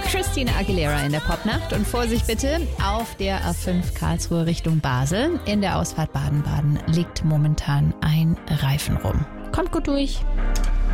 Christina Aguilera in der Popnacht. Und Vorsicht bitte, auf der A5 Karlsruhe Richtung Basel. In der Ausfahrt Baden-Baden liegt momentan ein Reifen rum. Kommt gut durch.